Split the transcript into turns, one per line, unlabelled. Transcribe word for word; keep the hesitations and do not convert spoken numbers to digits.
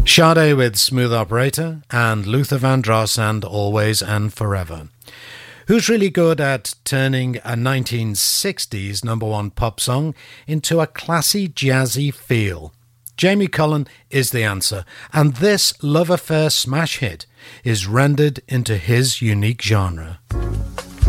Sade with Smooth Operator and Luther Vandross and Always and Forever. Who's really good at turning a nineteen sixties number one pop song into a classy jazzy feel? Jamie Cullum is the answer, and this love affair smash hit is rendered into his unique genre.